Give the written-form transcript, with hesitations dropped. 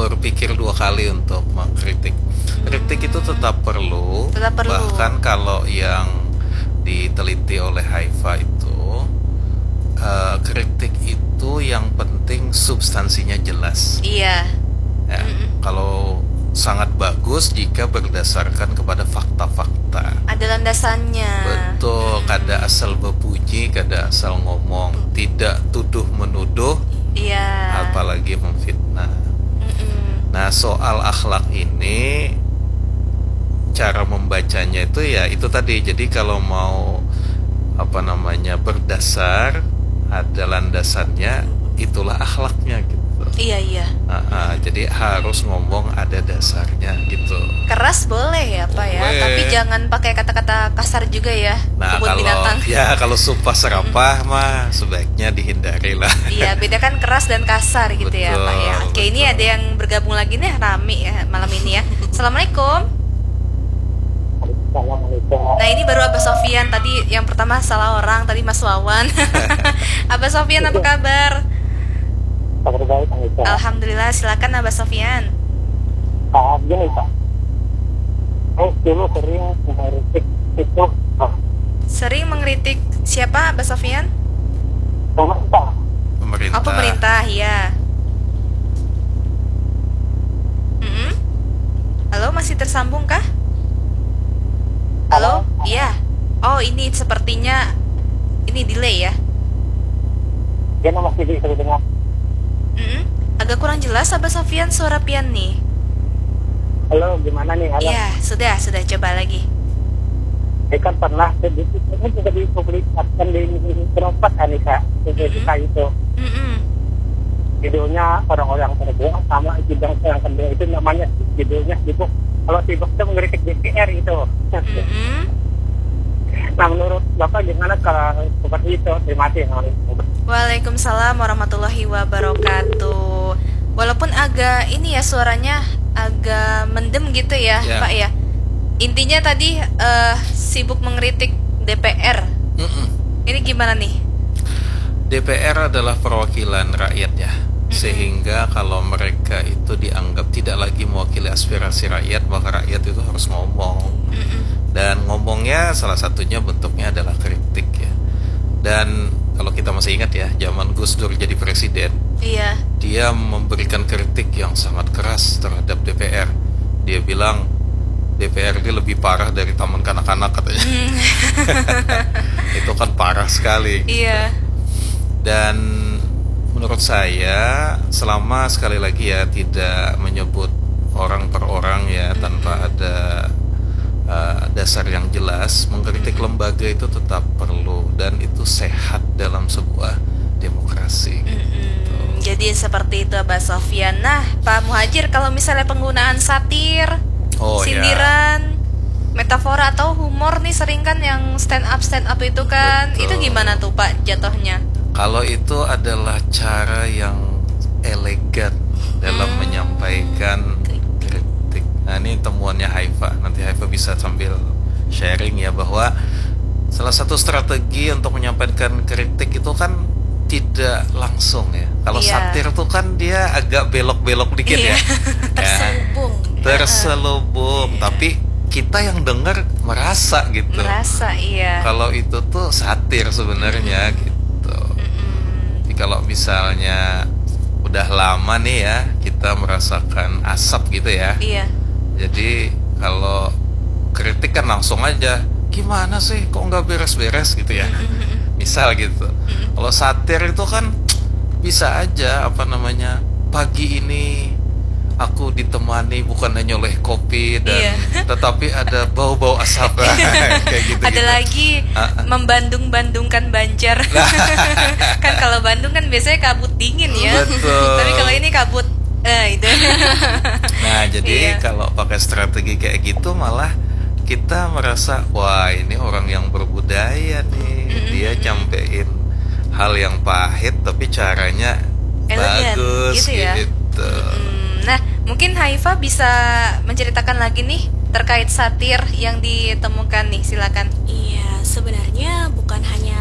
berpikir dua kali untuk mengkritik. Kritik itu tetap perlu. Tetap perlu. Bahkan kalau yang diteliti oleh Haifa itu, kritik itu yang penting substansinya jelas. Iya. Ya, kalau sangat bagus jika berdasarkan kepada fakta-fakta. Ada landasannya. Betul, kada asal bepuji, kada asal ngomong, tidak tuduh menuduh, Iya. apalagi memfitnah. Nah, soal akhlak ini cara membacanya itu ya itu tadi. Jadi kalau mau berdasar, ada landasannya, itulah akhlaknya gitu. Iya. Jadi harus ngomong ada dasarnya gitu. Keras boleh ya Pak ya, Boleh. tapi jangan pakai kata-kata kasar juga ya. Nah, Kebun binatang. kalau sumpah serapah mah sebaiknya dihindari lah. Iya, bedakan keras dan kasar gitu ya Betul, Pak ya. Oke, betul. ini ada yang bergabung lagi nih, rame ya malam ini ya. Assalamualaikum. Nah, ini baru Abah Sofian, tadi yang pertama salah orang, tadi Mas Wawan. Abah Sofian, apa kabar? Kabar baik, Anissa. Alhamdulillah, silakan Abah Sofian. Gini Pak, saya dulu sering mengkritik itu Sering mengkritik siapa Abah Sofian? pemerintah. Pemerintah. Oh, pemerintah, ya. Halo, masih tersambung kah? Halo? Iya. Oh, ini sepertinya ini delay ya. Dia masih bisa didengar. Agak kurang jelas Abah Sofian suara Pian nih. Halo, gimana nih? Halo. Iya, sudah coba lagi. Saya kan pernah ini juga dipublikasikan di tempat Anissa, Anissa itu. Judulnya orang-orang terbuang sama sidang yang kedua itu namanya judulnya sibuk. Kalau sibuk itu mengkritik DPR itu. Nah, menurut Bapak gimana kalau seperti itu? Terima kasih. Waalaikumsalam warahmatullahi wabarakatuh. Walaupun agak ini ya suaranya agak mendem gitu ya, Ya. Pak ya. Intinya tadi sibuk mengkritik DPR. Ini gimana nih? DPR adalah perwakilan rakyat ya. Sehingga kalau mereka itu dianggap tidak lagi mewakili aspirasi rakyat, maka rakyat itu harus ngomong. Dan ngomongnya salah satunya bentuknya adalah kritik ya. Dan kalau kita masih ingat ya, zaman Gus Dur jadi presiden, Iya. dia memberikan kritik yang sangat keras terhadap DPR. Dia bilang DPR ini lebih parah dari taman kanak-kanak katanya. Itu kan parah sekali. Iya. Dan menurut saya, selama sekali lagi ya tidak menyebut orang per orang ya, tanpa ada dasar yang jelas, mengkritik lembaga itu tetap perlu dan itu sehat dalam sebuah demokrasi. Jadi seperti itu Abah Sofian. Nah, Pak Muhajir, kalau misalnya penggunaan satir, sindiran, metafora atau humor nih sering kan yang stand up itu kan, Betul. itu gimana tuh Pak jatuhnya? Kalau itu adalah cara yang elegan dalam menyampaikan kritik. Nah, ini temuannya Haifa. Nanti Haifa bisa sambil sharing ya, bahwa salah satu strategi untuk menyampaikan kritik itu kan tidak langsung ya. Kalau satir tuh kan dia agak belok-belok dikit ya. Terselubung. Terselubung, tapi kita yang dengar merasa gitu. Merasa, iya. Kalau itu tuh satir sebenarnya gitu. Jadi kalau misalnya udah lama nih ya kita merasakan asap gitu ya. Iya. Jadi kalau kritik kan langsung aja, gimana sih kok nggak beres-beres gitu ya. Misal gitu. Kalau satir itu kan bisa aja pagi ini aku ditemani bukan hanya oleh kopi dan tetapi ada bau-bau asap kayak gitu. Ada lagi membandung-bandungkan Banjar. Kan kalau Bandung kan biasanya kabut dingin ya. Betul. Tapi kalau ini kabut itu. Nah, jadi kalau pakai strategi kayak gitu malah kita merasa wah ini orang yang berbudaya nih. Dia nyampein hal yang pahit tapi caranya elegan, bagus gitu ya. Nah, mungkin Haifa bisa menceritakan lagi nih terkait satir yang ditemukan nih, silakan. Iya, sebenarnya bukan hanya